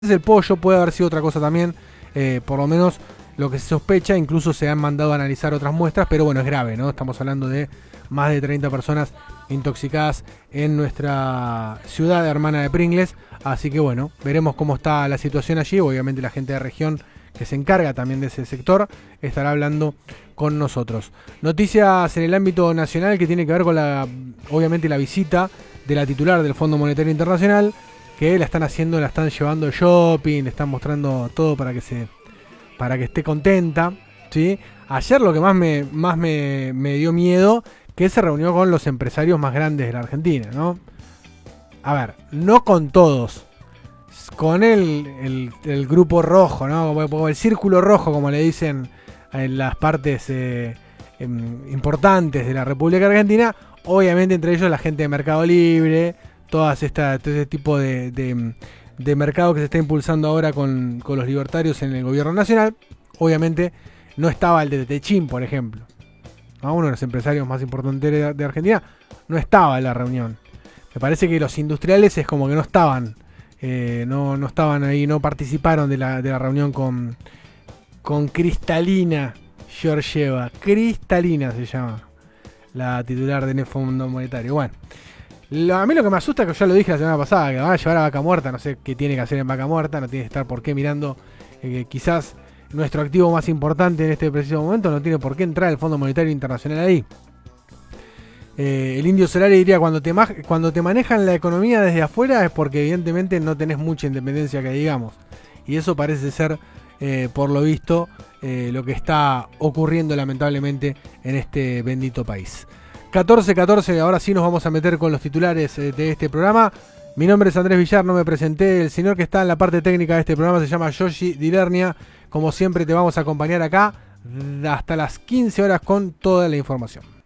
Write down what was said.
el pollo, puede haber sido otra cosa también, por lo menos lo que se sospecha, incluso se han mandado a analizar otras muestras, pero bueno, es grave, ¿no? Estamos hablando de más de 30 personas intoxicadas en nuestra ciudad hermana de Pringles, así que bueno, veremos cómo está la situación allí. Obviamente la gente de región que se encarga también de ese sector estará hablando con nosotros. Noticias en el ámbito nacional que tiene que ver con obviamente la visita de la titular del Fondo Monetario Internacional, que la están haciendo, la están llevando de shopping, le están mostrando todo para que esté contenta, ¿sí? Ayer lo que más me dio miedo, que se reunió con los empresarios más grandes de la Argentina, ¿no? A ver, no con todos, con el grupo rojo, ¿no? Como el círculo rojo, como le dicen en las partes importantes de la República Argentina. Obviamente entre ellos la gente de Mercado Libre, todo este tipo de mercado que se está impulsando ahora con los libertarios en el gobierno nacional. Obviamente no estaba el de Techín, por ejemplo, ¿no? Uno de los empresarios más importantes de Argentina, no estaba en la reunión. Me parece que los industriales es como que no estaban, no estaban ahí, no participaron de la reunión con Cristalina Georgieva. Cristalina se llama la titular del Fondo Monetario. Bueno, a mí lo que me asusta, que ya lo dije la semana pasada, que van a llevar a Vaca Muerta. No sé qué tiene que hacer en Vaca Muerta, no tiene que estar por qué mirando. Quizás nuestro activo más importante en este preciso momento no tiene por qué entrar el Fondo Monetario Internacional ahí. El Indio Solari diría, cuando te manejan la economía desde afuera es porque evidentemente no tenés mucha independencia, que digamos. Y eso parece ser, por lo visto, lo que está ocurriendo lamentablemente en este bendito país. 14:14, ahora sí nos vamos a meter con los titulares de este programa. Mi nombre es Andrés Villar, no me presenté. El señor que está en la parte técnica de este programa se llama Yoshi Dilernia. Como siempre te vamos a acompañar acá hasta las 15 horas con toda la información.